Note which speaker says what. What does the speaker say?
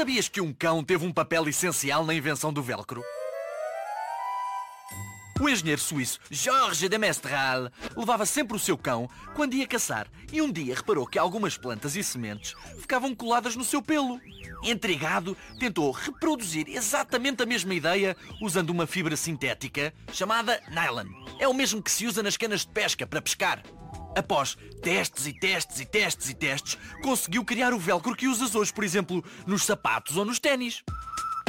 Speaker 1: Sabias que um cão teve um papel essencial na invenção do velcro? O engenheiro suíço Georges de Mestral levava sempre o seu cão quando ia caçar e um dia reparou que algumas plantas e sementes ficavam coladas no seu pelo. Intrigado, tentou reproduzir exatamente a mesma ideia usando uma fibra sintética chamada nylon. É o mesmo que se usa nas canas de pesca para pescar. Após testes, conseguiu criar o velcro que usas hoje, por exemplo, nos sapatos ou nos ténis.